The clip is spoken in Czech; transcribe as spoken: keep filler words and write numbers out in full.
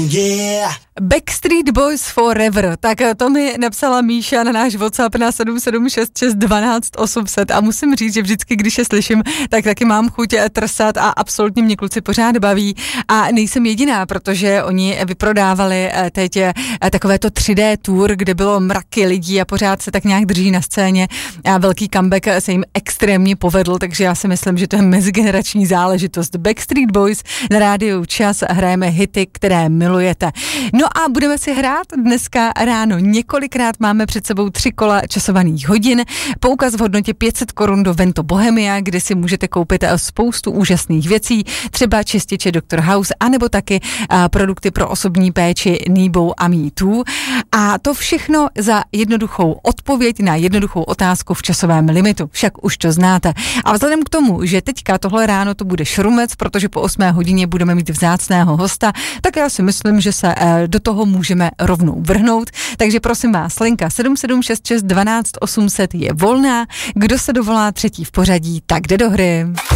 Yeah. Backstreet Boys Forever, tak to mi napsala Míša na náš WhatsApp na sedm sedm šest šest dvanáct osm set a musím říct, že vždycky, když je slyším, tak taky mám chuť trsat a absolutně mě kluci pořád baví a nejsem jediná, protože oni vyprodávali teď takovéto tři dé tour, kde bylo mraky lidí a pořád se tak nějak drží na scéně a velký comeback se jim extrémně povedl, takže já si myslím, že to je mezigenerační záležitost. Backstreet Boys na rádiu Čas hrajeme hity, které milujete. No a budeme si hrát dneska ráno několikrát, máme před sebou tři kola časovaných hodin, poukaz v hodnotě pět set korun do Vento Bohemia, kde si můžete koupit spoustu úžasných věcí, třeba čističe doktor House, anebo taky produkty pro osobní péči Nebo a Me Too. A to všechno za jednoduchou odpověď na jednoduchou otázku v časovém limitu. Však už to znáte. A vzhledem k tomu, že teďka tohle ráno to bude šrumec, protože po osmé hodině budeme mít vzácného hosta, tak já si myslím, že se do toho můžeme rovnou vrhnout. Takže prosím vás, linka sedm sedm šest šest dvanáct osm set je volná. Kdo se dovolá třetí v pořadí, tak jde do hry.